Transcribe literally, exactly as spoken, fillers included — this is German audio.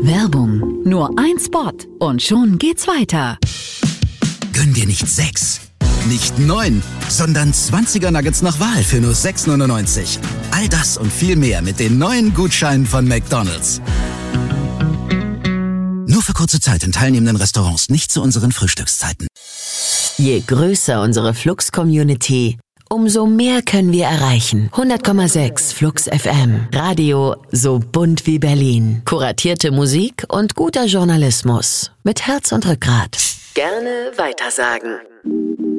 Werbung. Nur ein Spot und schon geht's weiter. Gönn dir nicht sechs, nicht neun, sondern zwanziger Nuggets nach Wahl für nur sechs neunundneunzig. All das und viel mehr mit den neuen Gutscheinen von McDonald's. Nur für kurze Zeit in teilnehmenden Restaurants, nicht zu unseren Frühstückszeiten. Je größer unsere Flux-Community, umso mehr können wir erreichen. hundert Komma sechs Flux F M. Radio so bunt wie Berlin. Kuratierte Musik und guter Journalismus. Mit Herz und Rückgrat. Gerne weitersagen.